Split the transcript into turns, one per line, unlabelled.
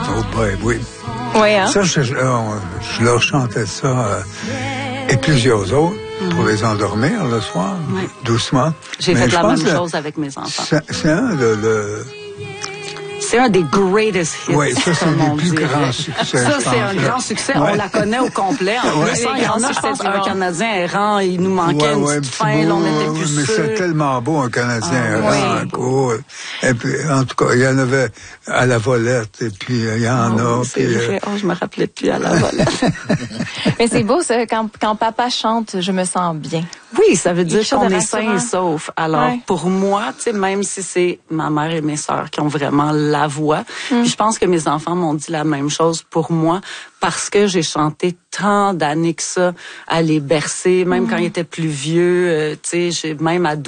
Oh boy, oui.
Oui, hein?
Ça, je leur chantais ça et plusieurs autres pour les endormir le soir, doucement.
J'ai fait la même chose avec mes enfants.
C'est
C'est un des greatest hits.
Oui, ça, c'est un des plus grands succès.
Ça, c'est un grand succès. On la connaît au complet. En plus, il y en a, je pense, un Canadien errant, il nous manquait une petite fin, là, on était plus
mais
sûrs.
c'est tellement beau, un Canadien errant, encore. Et puis, en tout cas, il y en avait à la volette, et puis il y en a.
C'est vrai. Je me rappelais plus à la volette.
Mais c'est beau, ça, quand papa chante, je me sens bien.
Oui, ça veut dire qu'on est sain
rassurant.
et sauf. Alors, pour moi, tu sais, même si c'est ma mère et mes sœurs qui ont vraiment la voix, puis je pense que mes enfants m'ont dit la même chose pour moi, parce que j'ai chanté tant d'années que ça à les bercer, même quand ils étaient plus vieux, tu sais, même à